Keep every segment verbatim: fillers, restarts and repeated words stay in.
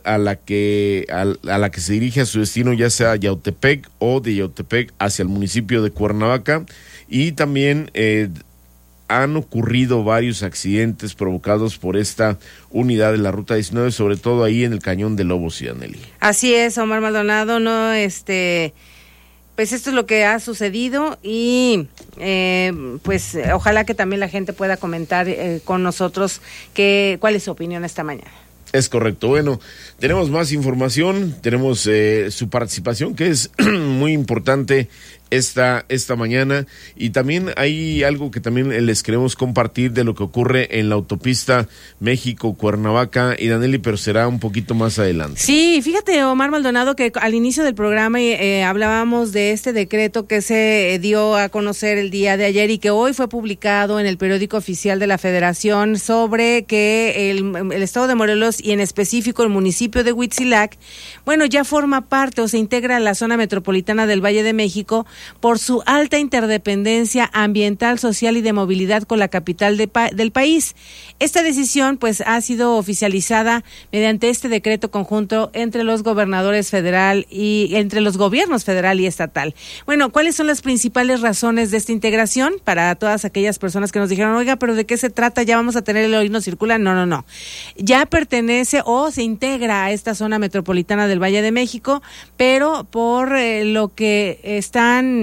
a la que a, a la que se dirige a su destino, ya sea Yautepec o de Yautepec hacia el municipio de Cuernavaca, y también eh, han ocurrido varios accidentes provocados por esta unidad de la ruta diecinueve, sobre todo ahí en el Cañón de Lobos, Cianelli. Así es, Omar Maldonado, no, este, pues esto es lo que ha sucedido y eh, pues ojalá que también la gente pueda comentar eh, con nosotros que, cuál es su opinión esta mañana. Es correcto. Bueno, tenemos más información, tenemos eh, su participación, que es muy importante esta esta mañana, y también hay algo que también les queremos compartir de lo que ocurre en la autopista México-Cuernavaca, y Danelli, pero será un poquito más adelante. Sí, fíjate, Omar Maldonado, que al inicio del programa eh, hablábamos de este decreto que se dio a conocer el día de ayer y que hoy fue publicado en el periódico oficial de la Federación, sobre que el, el estado de Morelos y en específico el municipio de Huitzilac, bueno, ya forma parte o se integra a la zona metropolitana del Valle de México por su alta interdependencia ambiental, social y de movilidad con la capital de pa- del país. Esta decisión pues ha sido oficializada mediante este decreto conjunto entre los gobernadores federal y entre los gobiernos federal y estatal. Bueno, ¿cuáles son las principales razones de esta integración? Para todas aquellas personas que nos dijeron, oiga, pero ¿de qué se trata? Ya vamos a tener el hoy no circula. No, no, no. Ya pertenece o se integra a esta zona metropolitana del Valle de México, pero por eh, lo que están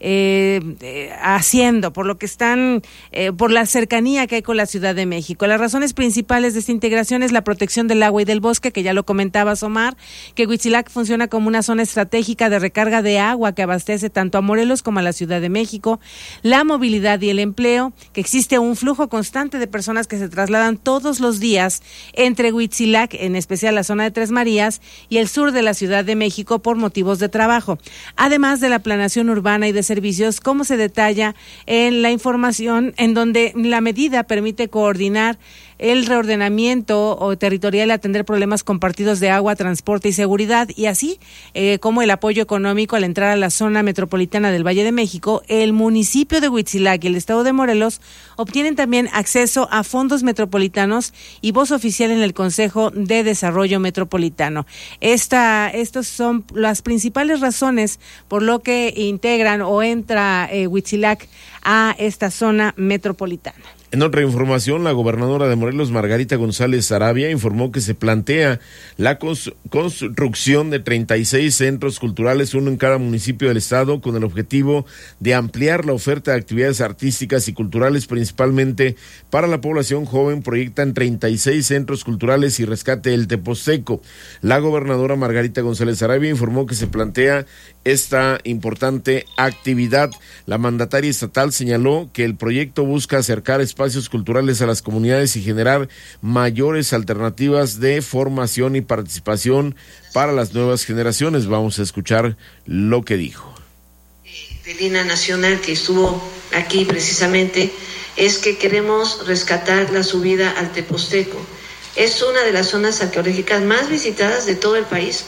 Eh, eh, haciendo, por lo que están, eh, por la cercanía que hay con la Ciudad de México. Las razones principales de esta integración es la protección del agua y del bosque, que ya lo comentabas, Omar, que Huitzilac funciona como una zona estratégica de recarga de agua que abastece tanto a Morelos como a la Ciudad de México, la movilidad y el empleo, que existe un flujo constante de personas que se trasladan todos los días entre Huitzilac, en especial la zona de Tres Marías, y el sur de la Ciudad de México por motivos de trabajo, además de la planeación urbana y de servicios, como se detalla en la información, en donde la medida permite coordinar el reordenamiento o territorial, atender problemas compartidos de agua, transporte y seguridad, y así eh, como el apoyo económico al entrar a la zona metropolitana del Valle de México. El municipio de Huitzilac y el estado de Morelos obtienen también acceso a fondos metropolitanos y voz oficial en el Consejo de Desarrollo Metropolitano. Esta, estas son las principales razones por lo que integran o entra eh, Huitzilac a esta zona metropolitana. En otra información, la gobernadora de Morelos, Margarita González Sarabia, informó que se plantea la cons- construcción de treinta y seis centros culturales, uno en cada municipio del estado, con el objetivo de ampliar la oferta de actividades artísticas y culturales, principalmente para la población joven. Proyectan treinta y seis centros culturales y rescate del Teposteco. La gobernadora Margarita González Sarabia informó que se plantea esta importante actividad. La mandataria estatal señaló que el proyecto busca acercar espacios culturales a las comunidades y generar mayores alternativas de formación y participación para las nuevas generaciones. Vamos a escuchar lo que dijo. Del I N A Nacional, que estuvo aquí precisamente, es que queremos rescatar la subida al Teposteco. Es una de las zonas arqueológicas más visitadas de todo el país.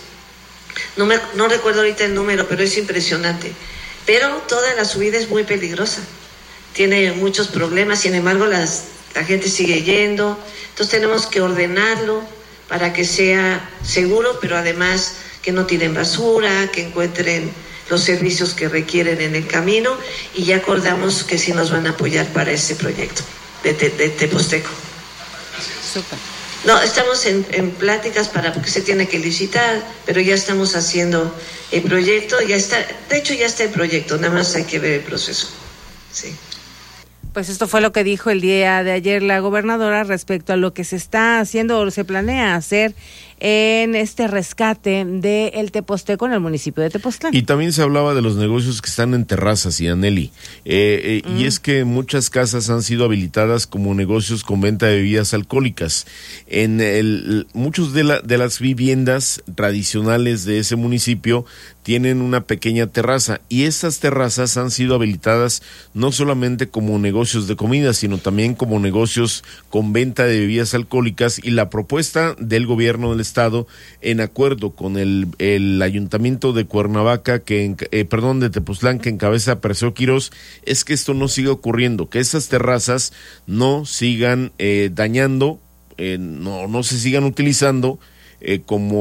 No, me, no recuerdo ahorita el número, pero es impresionante. Pero toda la subida es muy peligrosa. Tiene muchos problemas, sin embargo las, la gente sigue yendo. Entonces tenemos que ordenarlo para que sea seguro, pero además que no tiren basura, que encuentren los servicios que requieren en el camino, y ya acordamos que sí nos van a apoyar para ese proyecto de, de, de Teposteco. Súper. No, estamos en, en pláticas para, porque se tiene que licitar, pero ya estamos haciendo el proyecto, ya está, de hecho ya está el proyecto, nada más hay que ver el proceso. Sí. Pues esto fue lo que dijo el día de ayer la gobernadora respecto a lo que se está haciendo o se planea hacer en este rescate del Teposteco en el municipio de Tepoztlán. Y también se hablaba de los negocios que están en terrazas, y Aneli, eh, eh, mm. y es que muchas casas han sido habilitadas como negocios con venta de bebidas alcohólicas. En el, muchos de, la, de las viviendas tradicionales de ese municipio tienen una pequeña terraza, y estas terrazas han sido habilitadas no solamente como negocios de comida, sino también como negocios con venta de bebidas alcohólicas, y la propuesta del gobierno del estado, en acuerdo con el, el ayuntamiento de Cuernavaca, que eh, perdón, de Tepoztlán, que encabeza Perseo Quirós, es que esto no siga ocurriendo, que esas terrazas no sigan eh, dañando, eh, no, no se sigan utilizando eh, como